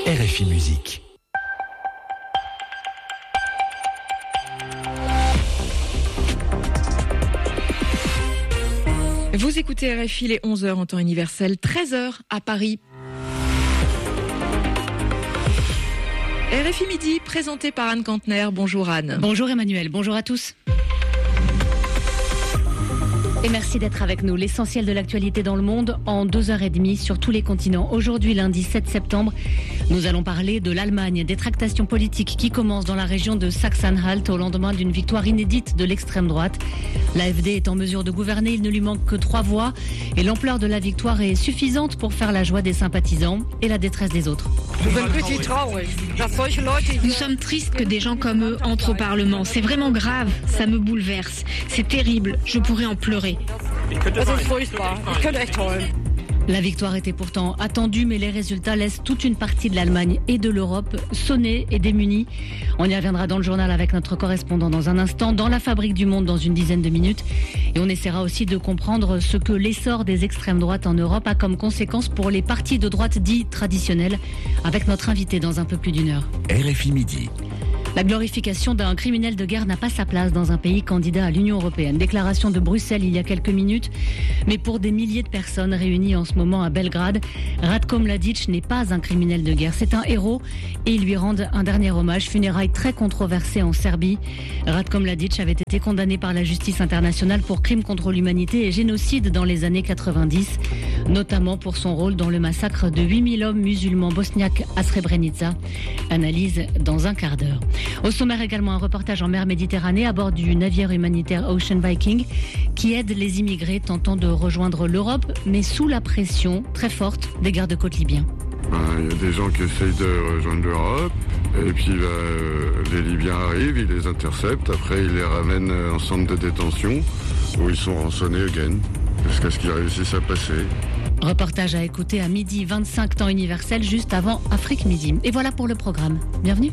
RFI Musique. Vous écoutez RFI, les 11h en temps universel, 13h à Paris. RFI Midi, présenté par Anne Kantner. Bonjour Anne. Bonjour Emmanuel, bonjour à tous. Et merci d'être avec nous. L'essentiel de l'actualité dans le monde en 2h30 sur tous les continents. Aujourd'hui, lundi 7 septembre, nous allons parler de l'Allemagne, des tractations politiques qui commencent dans la région de Sachsen-Anhalt au lendemain d'une victoire inédite de l'extrême droite. L'AfD est en mesure de gouverner, il ne lui manque que 3 voix et l'ampleur de la victoire est suffisante pour faire la joie des sympathisants et la détresse des autres. Nous sommes tristes que des gens comme eux entrent au Parlement. C'est vraiment grave, ça me bouleverse. C'est terrible, je pourrais en pleurer. La victoire était pourtant attendue, mais les résultats laissent toute une partie de l'Allemagne et de l'Europe sonnée et démunie. On y reviendra dans le journal avec notre correspondant dans un instant, dans la Fabrique du Monde dans une dizaine de minutes. Et on essaiera aussi de comprendre ce que l'essor des extrêmes droites en Europe a comme conséquence pour les partis de droite dits traditionnels, avec notre invité dans un peu plus d'une heure. RFI Midi. La glorification d'un criminel de guerre n'a pas sa place dans un pays candidat à l'Union européenne. Déclaration de Bruxelles il y a quelques minutes. Mais pour des milliers de personnes réunies en ce moment à Belgrade, Ratko Mladic n'est pas un criminel de guerre. C'est un héros et ils lui rendent un dernier hommage. Funérailles très controversées en Serbie. Ratko Mladic avait été condamné par la justice internationale pour crimes contre l'humanité et génocide dans les années 90, notamment pour son rôle dans le massacre de 8000 hommes musulmans bosniaques à Srebrenica. Analyse dans un quart d'heure. Au sommaire également un reportage en mer Méditerranée à bord du navire humanitaire Ocean Viking qui aide les immigrés tentant de rejoindre l'Europe, mais sous la pression très forte des gardes-côtes libyens. Il y a des gens qui essayent de rejoindre l'Europe et puis les Libyens arrivent, ils les interceptent, après ils les ramènent en centre de détention où ils sont rançonnés again jusqu'à ce qu'ils réussissent à passer. Reportage à écouter à midi 25 temps universel juste avant Afrique Midi. Et voilà pour le programme. Bienvenue.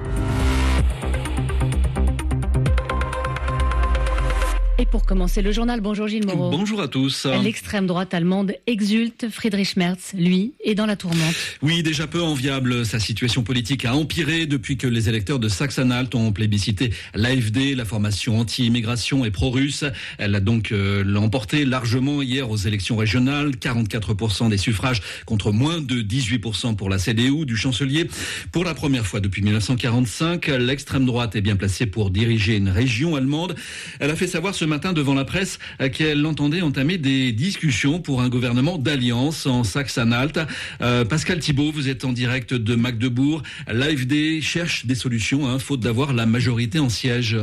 Et pour commencer le journal, bonjour Gilles Moreau. Bonjour à tous. L'extrême droite allemande exulte. Friedrich Merz, lui, est dans la tourmente. Oui, déjà peu enviable. Sa situation politique a empiré depuis que les électeurs de Sachsen-Anhalt ont plébiscité l'AfD, la formation anti-immigration et pro-russe. Elle a donc l'emporté largement hier aux élections régionales. 44% des suffrages contre moins de 18% pour la CDU du chancelier. Pour la première fois depuis 1945, l'extrême droite est bien placée pour diriger une région allemande. Elle a fait savoir ce matin devant la presse qu'elle entendait entamer des discussions pour un gouvernement d'alliance en Sachsen-Anhalt. Pascal Thibault, vous êtes en direct de Magdebourg. L'AfD cherche des solutions, faute d'avoir la majorité en siège.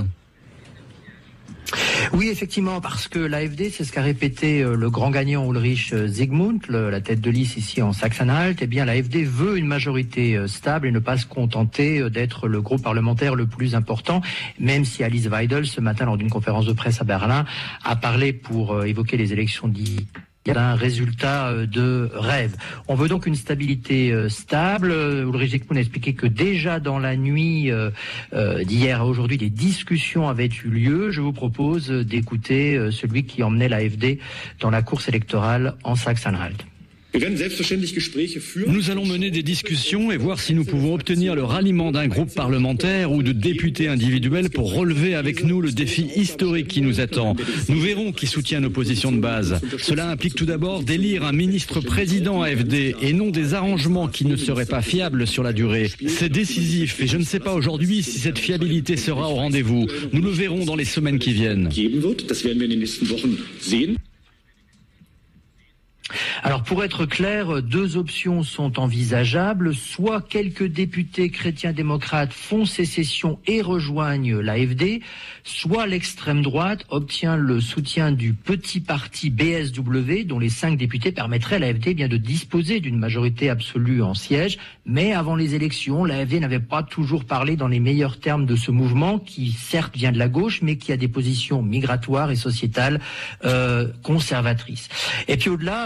Oui, effectivement, parce que l'AfD, c'est ce qu'a répété le grand gagnant Ulrich Zygmunt, la tête de liste ici en Sachsen-Anhalt. Eh bien, l'AfD veut une majorité stable et ne pas se contenter d'être le groupe parlementaire le plus important, même si Alice Weidel, ce matin, lors d'une conférence de presse à Berlin, a parlé pour évoquer les élections d'un résultat de rêve. On veut donc une stabilité stable. Ulrich Zygmunt a expliqué que déjà dans la nuit d'hier à aujourd'hui, des discussions avaient eu lieu. Je vous propose d'écouter celui qui emmenait l'AfD dans la course électorale en Sachsen-Anhalt. Nous allons mener des discussions et voir si nous pouvons obtenir le ralliement d'un groupe parlementaire ou de députés individuels pour relever avec nous le défi historique qui nous attend. Nous verrons qui soutient nos positions de base. Cela implique tout d'abord d'élire un ministre-président AfD et non des arrangements qui ne seraient pas fiables sur la durée. C'est décisif et je ne sais pas aujourd'hui si cette fiabilité sera au rendez-vous. Nous le verrons dans les semaines qui viennent. Alors pour être clair, 2 options sont envisageables. Soit quelques députés chrétiens-démocrates font sécession et rejoignent l'AfD, soit l'extrême droite obtient le soutien du petit parti BSW, dont les 5 députés permettraient à l'AfD de disposer d'une majorité absolue en siège. Mais avant les élections, l'AfD n'avait pas toujours parlé dans les meilleurs termes de ce mouvement, qui certes vient de la gauche, mais qui a des positions migratoires et sociétales conservatrices. Et puis au-delà, pour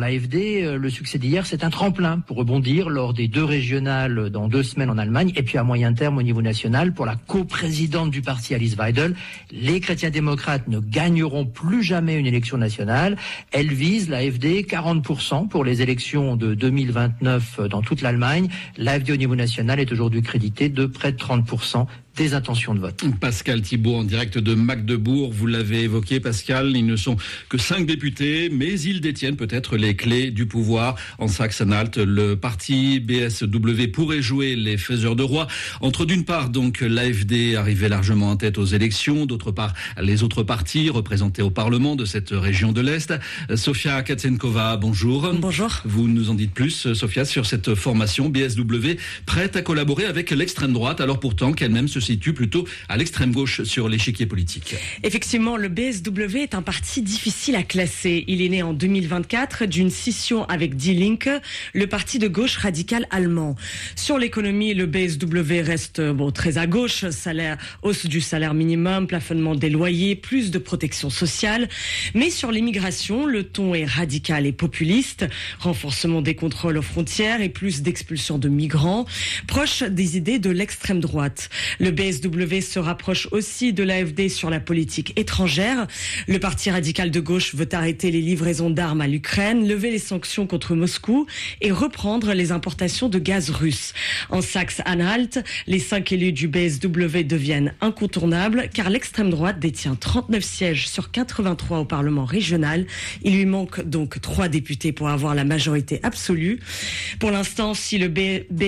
l'AfD, le succès d'hier, c'est un tremplin pour rebondir lors des 2 régionales dans 2 semaines en Allemagne, et puis à moyen terme au niveau national pour la coprésidente du parti Alice Weidel. Les chrétiens démocrates ne gagneront plus jamais une élection nationale. Elle vise, l'AfD, 40% pour les élections de 2029 dans toute l'Allemagne. L'AfD au niveau national est aujourd'hui créditée de près de 30% des intentions de vote. Pascal Thibault en direct de Magdebourg, vous l'avez évoqué Pascal, ils ne sont que 5 députés, mais ils détiennent peut-être les clés du pouvoir. En Saxe-Anhalt, le parti BSW pourrait jouer les faiseurs de roi. Entre d'une part donc l'AfD arrivait largement en tête aux élections, d'autre part les autres partis représentés au Parlement de cette région de l'Est. Sofia Katsenkova, bonjour. Bonjour. Vous nous en dites plus, Sofia, sur cette formation BSW prête à collaborer avec l'extrême droite, alors pourtant qu'elle-même se situe plutôt à l'extrême gauche sur l'échiquier politique. Effectivement, le BSW est un parti difficile à classer. Il est né en 2024 d'une scission avec Die Linke, le parti de gauche radical allemand. Sur l'économie, le BSW reste très à gauche, hausse du salaire minimum, plafonnement des loyers, plus de protection sociale. Mais sur l'immigration, le ton est radical et populiste, renforcement des contrôles aux frontières et plus d'expulsion de migrants, proche des idées de l'extrême droite. Le BSW se rapproche aussi de l'AfD sur la politique étrangère. Le parti radical de gauche veut arrêter les livraisons d'armes à l'Ukraine, lever les sanctions contre Moscou et reprendre les importations de gaz russe. En Saxe-Anhalt, les 5 élus du BSW deviennent incontournables car l'extrême droite détient 39 sièges sur 83 au Parlement régional. Il lui manque donc 3 députés pour avoir la majorité absolue. Pour l'instant, si le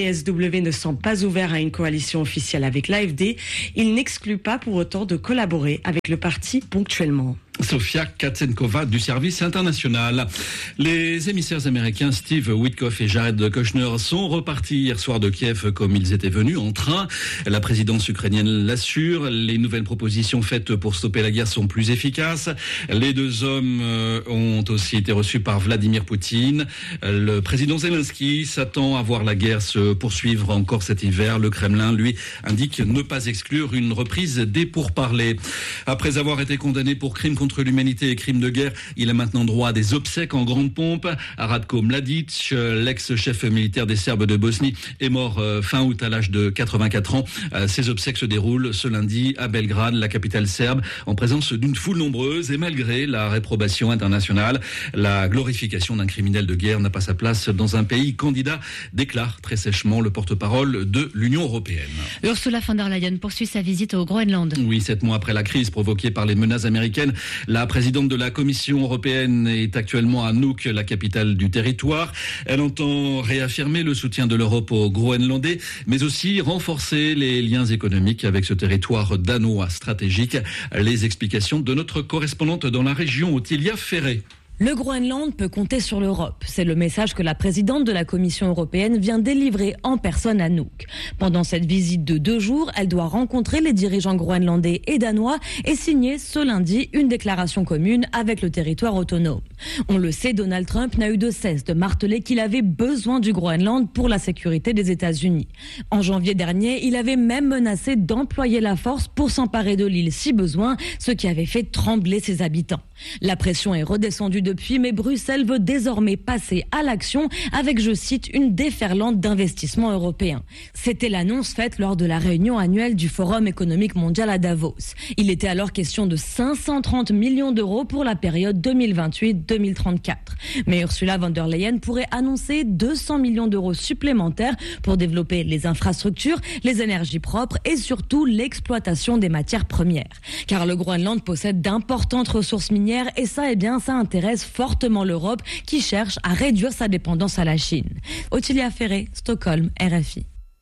BSW ne semble pas ouvert à une coalition officielle avec l'AfD, il n'exclut pas pour autant de collaborer avec le parti ponctuellement. Sofia Katsenkova du service international. Les émissaires américains Steve Witkoff et Jared Kushner sont repartis hier soir de Kiev comme ils étaient venus, en train. La présidence ukrainienne l'assure. Les nouvelles propositions faites pour stopper la guerre sont plus efficaces. Les 2 hommes ont aussi été reçus par Vladimir Poutine. Le président Zelensky s'attend à voir la guerre se poursuivre encore cet hiver. Le Kremlin, lui, indique ne pas exclure une reprise des pourparlers. Après avoir été condamné pour crimes contre l'humanité et crimes de guerre, il a maintenant droit à des obsèques en grande pompe. Ratko Mladic, l'ex-chef militaire des Serbes de Bosnie, est mort fin août à l'âge de 84 ans. Ces obsèques se déroulent ce lundi à Belgrade, la capitale serbe, en présence d'une foule nombreuse et malgré la réprobation internationale. La glorification d'un criminel de guerre n'a pas sa place dans un pays candidat, déclare très sèchement le porte-parole de l'Union européenne. Ursula von der Leyen poursuit sa visite au Groenland. Oui, 7 mois après la crise provoquée par les menaces américaines, la présidente de la Commission européenne est actuellement à Nuuk, la capitale du territoire. Elle entend réaffirmer le soutien de l'Europe aux Groenlandais, mais aussi renforcer les liens économiques avec ce territoire danois stratégique. Les explications de notre correspondante dans la région, Ottilia Ferré. Le Groenland peut compter sur l'Europe. C'est le message que la présidente de la Commission européenne vient délivrer en personne à Nuuk. Pendant cette visite de 2 jours, elle doit rencontrer les dirigeants groenlandais et danois et signer ce lundi une déclaration commune avec le territoire autonome. On le sait, Donald Trump n'a eu de cesse de marteler qu'il avait besoin du Groenland pour la sécurité des États-Unis. En janvier dernier, il avait même menacé d'employer la force pour s'emparer de l'île si besoin, ce qui avait fait trembler ses habitants. La pression est redescendue depuis, mais Bruxelles veut désormais passer à l'action avec, je cite, une déferlante d'investissements européens. C'était l'annonce faite lors de la réunion annuelle du Forum économique mondial à Davos. Il était alors question de 530 millions d'euros pour la période 2028-2034. Mais Ursula von der Leyen pourrait annoncer 200 millions d'euros supplémentaires pour développer les infrastructures, les énergies propres et surtout l'exploitation des matières premières. Car le Groenland possède d'importantes ressources minières et ça intéresse fortement l'Europe qui cherche à réduire sa dépendance à la Chine. Ottilia Ferré, Stockholm, RFI.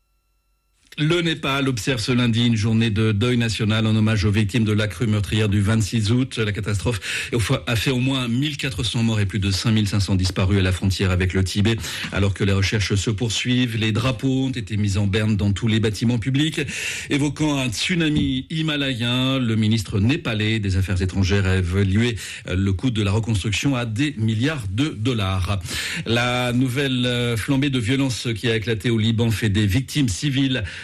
Le Népal observe ce lundi une journée de deuil national en hommage aux victimes de la crue meurtrière du 26 août. La catastrophe a fait au moins 1400 morts et plus de 5500 disparus à la frontière avec le Tibet. Alors que les recherches se poursuivent, les drapeaux ont été mis en berne dans tous les bâtiments publics. Évoquant un tsunami himalayen, le ministre népalais des Affaires étrangères a évalué le coût de la reconstruction à des milliards de dollars. La nouvelle flambée de violence qui a éclaté au Liban fait des victimes civiles.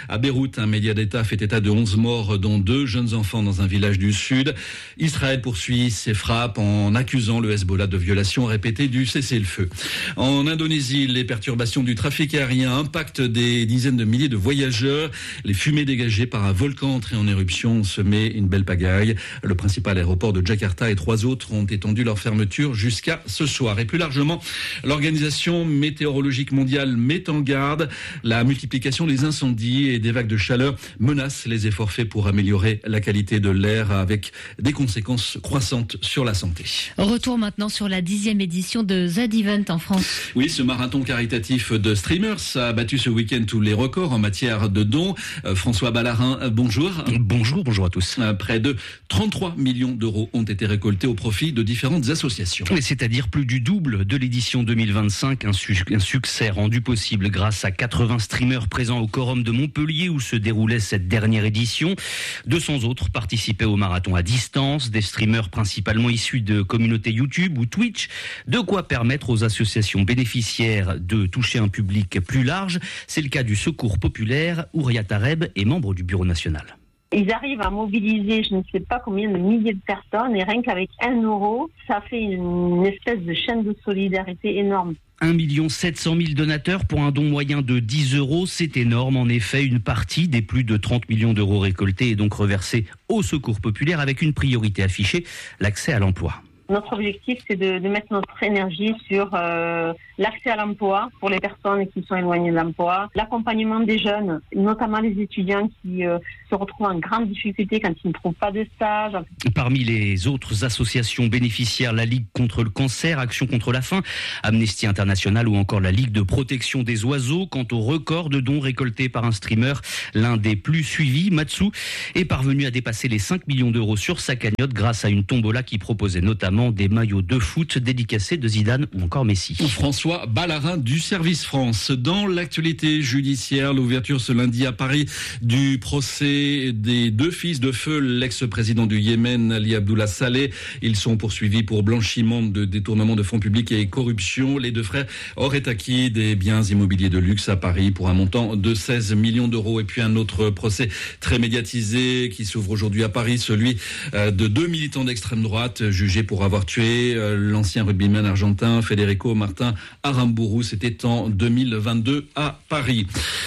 À Beyrouth, un média d'État fait état de 11 morts, dont 2 jeunes enfants dans un village du sud. Israël poursuit ses frappes en accusant le Hezbollah de violation répétée du cessez-le-feu. En Indonésie, les perturbations du trafic aérien impactent des dizaines de milliers de voyageurs. Les fumées dégagées par un volcan entré en éruption ont semé une belle pagaille. Le principal aéroport de Jakarta et 3 autres ont étendu leur fermeture jusqu'à ce soir. Et plus largement, l'Organisation météorologique mondiale met en garde. La multiplication des incendies et des vagues de chaleur menace les efforts faits pour améliorer la qualité de l'air avec des conséquences croissantes sur la santé. Retour maintenant sur la 10e édition de The Event en France. Oui, ce marathon caritatif de streamers a battu ce week-end tous les records en matière de dons. François Ballarin, bonjour. Bonjour à tous. Près de 33 millions d'euros ont été récoltés au profit de différentes associations. C'est-à-dire plus du double de l'édition 2025, un succès rendu possible grâce à 80 streamers présents au Quorum de Montpellier où se déroulait cette dernière édition. 200 autres participaient au marathon à distance, des streamers principalement issus de communautés YouTube ou Twitch, de quoi permettre aux associations bénéficiaires de toucher un public plus large. C'est le cas du Secours Populaire, Ouria Tareb est membre du bureau national. Ils arrivent à mobiliser je ne sais pas combien de milliers de personnes et rien qu'avec 1 euro, ça fait une espèce de chaîne de solidarité énorme. 1 700 000 donateurs pour un don moyen de 10 euros, c'est énorme. En effet, une partie des plus de 30 millions d'euros récoltés est donc reversée au Secours Populaire avec une priorité affichée, l'accès à l'emploi. Notre objectif, c'est de mettre notre énergie sur l'accès à l'emploi pour les personnes qui sont éloignées de l'emploi, l'accompagnement des jeunes, notamment les étudiants qui se retrouvent en grande difficulté quand ils ne trouvent pas de stage. Parmi les autres associations bénéficiaires, la Ligue contre le cancer, Action contre la faim, Amnesty International ou encore la Ligue de protection des oiseaux. Quant au record de dons récoltés par un streamer, l'un des plus suivis, Matsu, est parvenu à dépasser les 5 millions d'euros sur sa cagnotte grâce à une tombola qui proposait notamment des maillots de foot dédicacés de Zidane ou encore Messi. François Ballarin du Service France. Dans l'actualité judiciaire, l'ouverture ce lundi à Paris du procès des 2 fils de feu, l'ex-président du Yémen, Ali Abdullah Saleh. Ils sont poursuivis pour blanchiment de détournement de fonds publics et corruption. Les 2 frères auraient acquis des biens immobiliers de luxe à Paris pour un montant de 16 millions d'euros. Et puis un autre procès très médiatisé qui s'ouvre aujourd'hui à Paris, celui de 2 militants d'extrême droite jugés pour avoir tué l'ancien rugbyman argentin Federico Martin Aramburu. C'était en 2022 à Paris.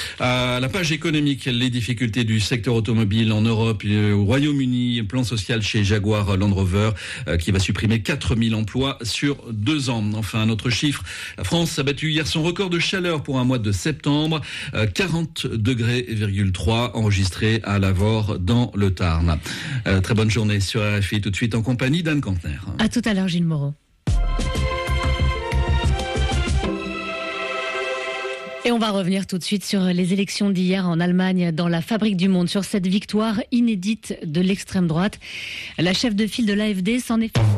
À la page économique, les difficultés du secteur automobile en Europe, au Royaume-Uni, plan social chez Jaguar Land Rover qui va supprimer 4000 emplois sur 2 ans. Enfin, un autre chiffre, la France a battu hier son record de chaleur pour un mois de septembre, 40,3 degrés enregistrés à Lavore dans le Tarn. Très bonne journée sur RFI, tout de suite en compagnie d'Anne Kantner. À tout à l'heure, Gilles Moreau. Et on va revenir tout de suite sur les élections d'hier en Allemagne, dans la fabrique du monde, sur cette victoire inédite de l'extrême droite. La chef de file de l'AfD s'en est